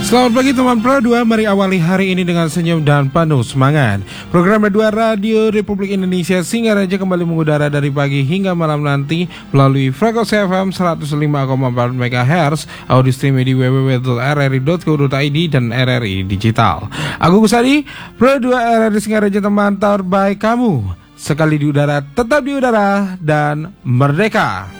Selamat pagi teman Pro 2, mari awali hari ini dengan senyum dan penuh semangat. Program kedua Radio Republik Indonesia Singaraja kembali mengudara dari pagi hingga malam nanti melalui frekuensi FM 105,4 MHz, audio streaming di www.rri.co.id dan RRI Digital. Aku Kusadi, Pro 2 RRI Singaraja, teman terbaik kamu. Sekali di udara, tetap di udara, dan merdeka.